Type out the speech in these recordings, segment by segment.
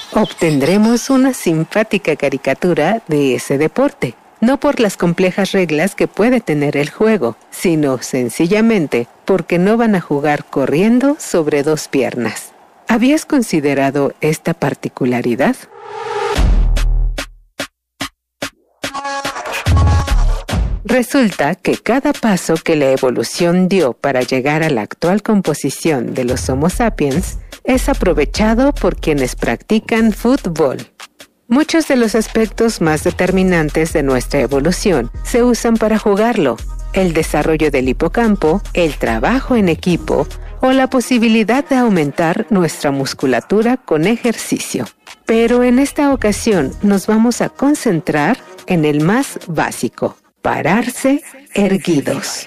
obtendremos una simpática caricatura de ese deporte. No por las complejas reglas que puede tener el juego, sino sencillamente porque no van a jugar corriendo sobre dos piernas. ¿Habías considerado esta particularidad? Resulta que cada paso que la evolución dio para llegar a la actual composición de los Homo sapiens es aprovechado por quienes practican fútbol. Muchos de los aspectos más determinantes de nuestra evolución se usan para jugarlo: el desarrollo del hipocampo, el trabajo en equipo o la posibilidad de aumentar nuestra musculatura con ejercicio. Pero en esta ocasión nos vamos a concentrar en el más básico: pararse erguidos.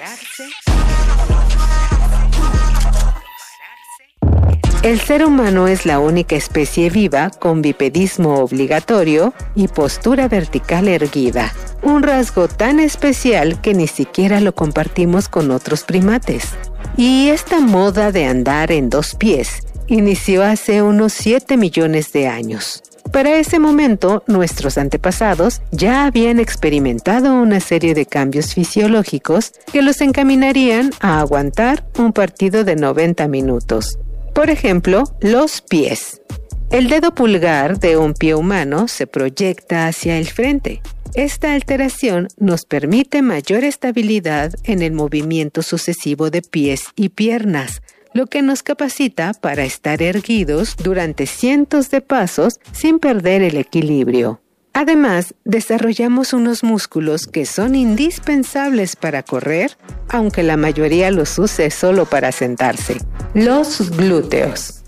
El ser humano es la única especie viva con bipedismo obligatorio y postura vertical erguida, un rasgo tan especial que ni siquiera lo compartimos con otros primates. Y esta moda de andar en dos pies inició hace unos 7 millones de años. Para ese momento, nuestros antepasados ya habían experimentado una serie de cambios fisiológicos que los encaminarían a aguantar un partido de 90 minutos. Por ejemplo, los pies. El dedo pulgar de un pie humano se proyecta hacia el frente. Esta alteración nos permite mayor estabilidad en el movimiento sucesivo de pies y piernas, lo que nos capacita para estar erguidos durante cientos de pasos sin perder el equilibrio. Además, desarrollamos unos músculos que son indispensables para correr, aunque la mayoría los use solo para sentarse: los glúteos.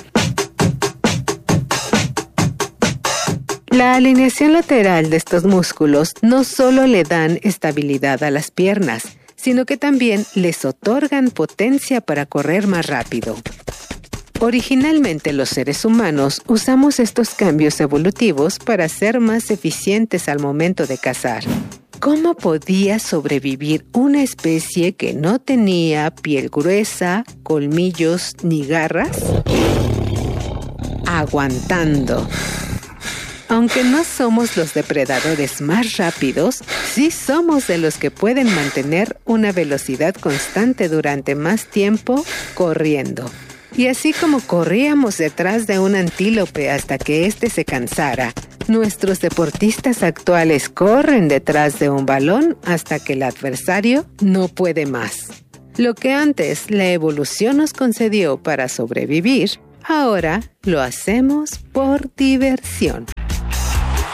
La alineación lateral de estos músculos no solo le dan estabilidad a las piernas, sino que también les otorgan potencia para correr más rápido. Originalmente los seres humanos usamos estos cambios evolutivos para ser más eficientes al momento de cazar. ¿Cómo podía sobrevivir una especie que no tenía piel gruesa, colmillos ni garras? Aguantando. Aunque no somos los depredadores más rápidos, sí somos de los que pueden mantener una velocidad constante durante más tiempo corriendo. Y así como corríamos detrás de un antílope hasta que éste se cansara, nuestros deportistas actuales corren detrás de un balón hasta que el adversario no puede más. Lo que antes la evolución nos concedió para sobrevivir, ahora lo hacemos por diversión.